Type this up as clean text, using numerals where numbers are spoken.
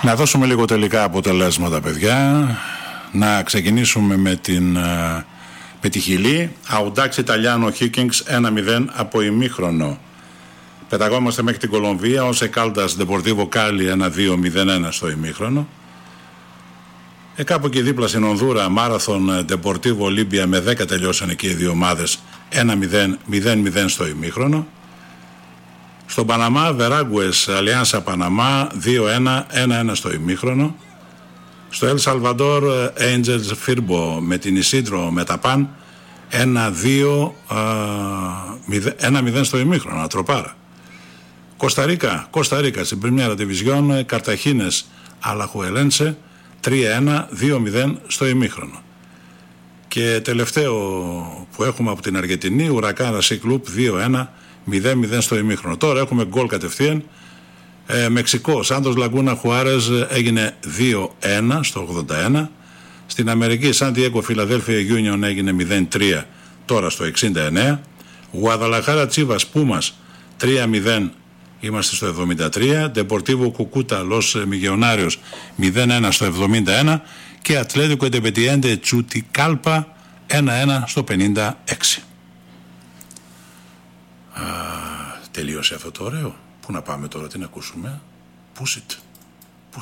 Να δώσουμε λίγο τελικά αποτελέσματα, παιδιά. Να ξεκινήσουμε με τη Χιλή. Audax Italiano Higgins 1-0 από ημίχρονο. Πεταγόμαστε μέχρι την Κολομβία. Ose Caldas Deportivo Cali 1-2-0-1 στο ημίχρονο. Κάπου εκεί δίπλα στην Ονδούρα, Marathon Deportivo Olympia με 10 τελειώσαν εκεί οι δύο ομάδες 1-0 στο ημίχρονο. Στον Παναμά, Veragües Alianza Παναμά 2-1, 1-1 στο ημίχρονο. Στο El Salvador, Angels Firpo με την Isidro Μεταπάν 1-0 στο ημίχρονο, ατροπάρα. Κοσταρίκα στην Πριμιέρα Διβιζιόν, Καρταχίνες Αλαχουελένσε 3-1, 2-0 στο ημίχρονο. Και τελευταίο που έχουμε από την Αργεντινή, Ουρακάν Ρασί Κλουπ 2-1, 0-0 στο ημίχρονο. Τώρα έχουμε γκολ κατευθείαν. Μεξικό, Σάντος Λαγκούνα Χουάρες έγινε 2-1 στο 81. Στην Αμερική, Σαν Διέγκο Φιλαδέλφια Union έγινε 0-3 τώρα στο 69. Γουαδαλαχάρα Τσίβας Πούμας 3-0, είμαστε στο 73. Ντεπορτίβο Κουκούτα Λος Μιγεωνάριος 0-1 στο 71. Και Ατλέτικο Εντεπετιέντε Τσουτικάλπα 1-1 στο 56. Τελείωσε αυτό το ωραίο. Πού να πάμε τώρα, τι να ακούσουμε? Push it.